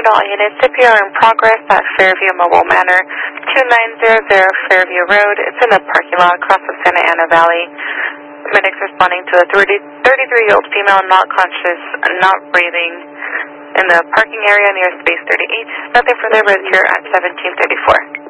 Attention all units, CPR in progress at Fairview Mobile Manor, 2900 Fairview Road. It's in the parking lot across the Santa Ana Valley. Medics responding to a 33-year-old female not conscious, not breathing in the parking area near Space 38. Nothing further, but here at 1734.